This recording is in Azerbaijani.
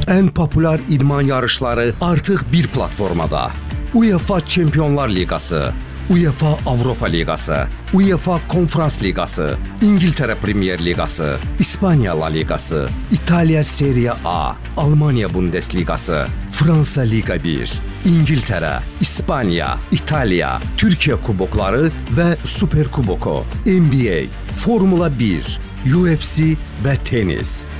Ən populyar idman yarışları artıq bir platformada. UEFA Çempionlar Liqası, UEFA Avropa Liqası, UEFA Konferans Liqası, İngiltərə Premyer Liqası, İspaniya La Liqası, İtaliya Serie A, Almanya Bundesliqası, Fransa Liqa 1, İngiltərə, İspaniya, İtaliya, Türkiyə kubokları və Super Kuboku, NBA, Formula 1, UFC və tenis.